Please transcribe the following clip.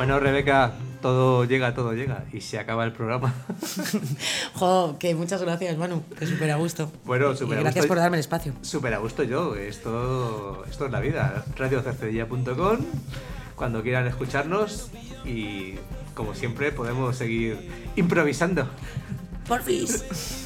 Bueno, Rebeca, todo llega. Y se acaba el programa. Jo, que muchas gracias, Manu. Que súper a gusto. Bueno, súper a gusto. Gracias por darme el espacio. Súper a gusto yo. Esto es la vida. radiocercedilla.com. Cuando quieran escucharnos. Y como siempre, podemos seguir improvisando. Porfis.